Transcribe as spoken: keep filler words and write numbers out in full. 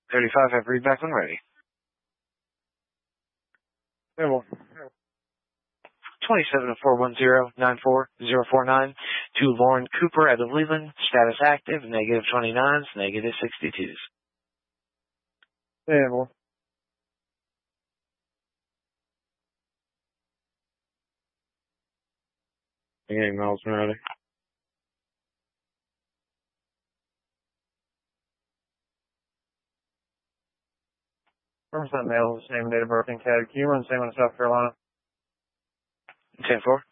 thirty-five, have read back when ready. Available. twenty-seven four one zero nine four zero four nine to Lauren Cooper out of Leland. Status active, negative twenty-nines, negative sixty-twos. Available. Again, Miles ready. one hundred percent male, the same date of birth in Cad. Can you run the same one in South Carolina? ten four.